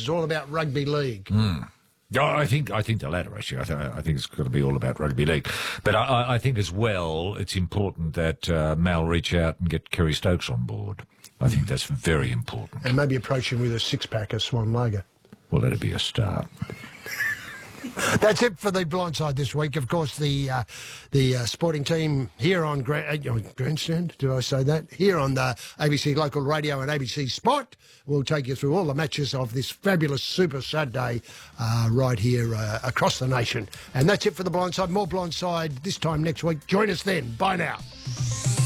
It's all about rugby league. Yeah, I think the latter, actually. I think it's got to be all about rugby league. But I think as well, it's important that Mal reach out and get Kerry Stokes on board. I think that's very important. And maybe approach him with a six-pack of Swan Lager. Well, that'd be a start. That's it for the Blindside this week. Of course, the sporting team here on Grandstand, do I say that? Here on the ABC Local Radio and ABC Sport, we'll take you through all the matches of this fabulous Super Saturday right here across the nation. And that's it for the Blindside. More Blindside this time next week. Join us then. Bye now.